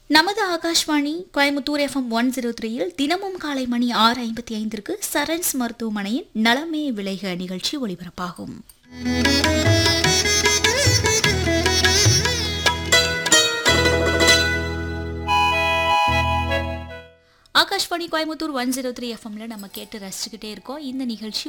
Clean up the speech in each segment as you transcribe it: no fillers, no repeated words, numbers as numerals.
நமது ஆகாஷ்வாணி கோயம்புத்தூர் எஃப்எம் 103யில் தினமும் காலை மணி 6:55 சரண்ஸ் மருத்துவமனையின் நலமே விளைக நிகழ்ச்சி ஒளிபரப்பாகும். ஆகாஷ்வாணி கோயம்புத்தூர் 103 எஃப்எம்ல நம்ம கேட்டு ரசிச்சுக்கிட்டே இருக்கோம். இந்த நிகழ்ச்சி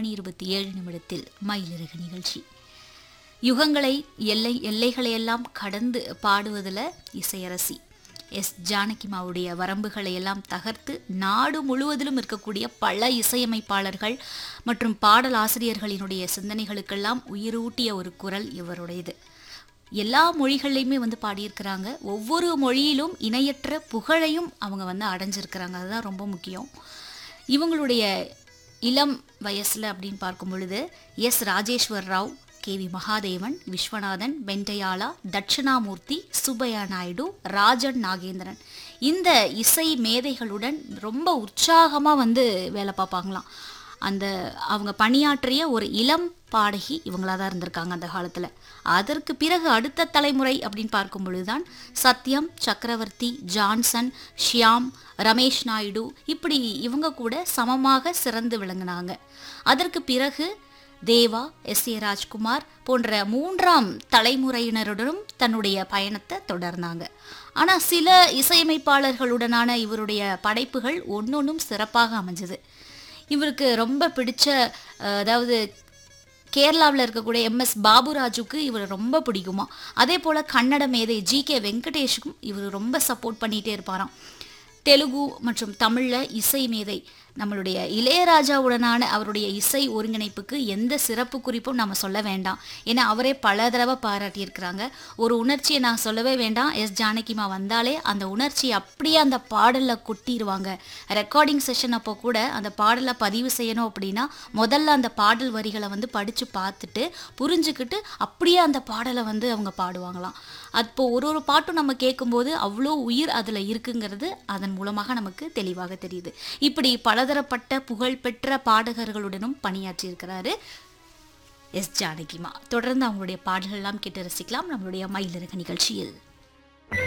9:27 மயிலிறகு நிகழ்ச்சி. யுகங்களை எல்லைகளையெல்லாம் கடந்து பாடுவதில் இசையரசி எஸ் ஜானகிமாவுடைய வரம்புகளை எல்லாம் தகர்த்து நாடு முழுவதிலும் இருக்கக்கூடிய பல இசையமைப்பாளர்கள் மற்றும் பாடல் ஆசிரியர்களினுடைய சிந்தனைகளுக்கெல்லாம் உயிரூட்டிய ஒரு குரல் இவருடையது. எல்லா மொழிகள்லையுமே பாடியிருக்கிறாங்க. ஒவ்வொரு மொழியிலும் இணையற்ற புகழையும் அவங்க அடைஞ்சிருக்கிறாங்க. அதுதான் ரொம்ப முக்கியம். இவங்களுடைய இளம் வயசில் அப்படின்னு பார்க்கும் பொழுது எஸ் ராஜேஸ்வர் ராவ், கேவி மகாதேவன், விஸ்வநாதன், வெண்டையாளா, தட்சிணாமூர்த்தி, சுப்பையா நாயுடு, ராஜன் நாகேந்திரன் இந்த இசை மேதைகளுடன் ரொம்ப உற்சாகமாக வேலை பார்ப்பாங்களாம். அவங்க பணியாற்றிய ஒரு இளம் பாடகி இவங்களாக தான் இருந்திருக்காங்க அந்த காலத்தில். அதற்கு பிறகு அடுத்த தலைமுறை அப்படின்னு பார்க்கும் பொழுதுதான் சத்யம், சக்கரவர்த்தி, ஜான்சன், ஷியாம், ரமேஷ் நாயுடு இப்படி இவங்க கூட சமமாக சிறந்து விளங்கினாங்க. அதற்கு பிறகு தேவா, எஸ் ஏ ராஜ்குமார் போன்ற மூன்றாம் தலைமுறையினருடனும் தன்னுடைய பயணத்தை தொடர்ந்தாங்க. ஆனால் சில இசையமைப்பாளர்களுடனான இவருடைய படைப்புகள் ஒன்னொன்றும் சிறப்பாக அமைஞ்சது. இவருக்கு ரொம்ப பிடிச்ச அதாவது கேரளாவில் இருக்கக்கூடிய எம்எஸ் பாபுராஜுக்கு இவர் ரொம்ப பிடிக்குமா. அதே போல் கன்னட மேதை ஜி.கே. வெங்கடேஷுக்கும் இவர் ரொம்ப சப்போர்ட் பண்ணிகிட்டே இருப்பாராம். தெலுங்கு மற்றும் தமிழில் இசை மேதை நம்மளுடைய இளையராஜாவுடனான அவருடைய இசை ஒருங்கிணைப்புக்கு எந்த சிறப்பு குறிப்பும் நம்ம சொல்ல வேண்டாம். ஏன்னா அவரே பல தடவை பாராட்டியிருக்கிறாங்க. ஒரு உணர்ச்சியை நான் சொல்லவே வேண்டாம், எஸ் ஜானகிமா வந்தாலே அந்த உணர்ச்சியை அப்படியே அந்த பாடலில் கொட்டிடுவாங்க. ரெக்கார்டிங் செஷன் அப்போ கூட அந்த பாடலை பதிவு செய்யணும் அப்படின்னா முதல்ல அந்த பாடல் வரிகளை படித்து பார்த்துட்டு புரிஞ்சுக்கிட்டு அப்படியே அந்த பாடலை அவங்க பாடுவாங்களாம். அப்போ ஒரு பாட்டும் நம்ம கேட்கும்போது அவ்வளோ உயிர் அதில் இருக்குங்கிறது அதன் மூலமாக நமக்கு தெளிவாக தெரியுது. இப்படி பலதரப்பட்ட புகழ்பெற்ற பாடகர்களுடனும் பணியாற்றியிருக்கிறாரு எஸ் ஜானகிமா. தொடர்ந்து அவங்களுடைய பாடல்கள் எல்லாம் கேட்டு ரசிக்கலாம் நம்மளுடைய மயிலிறகு நிகழ்ச்சியில்.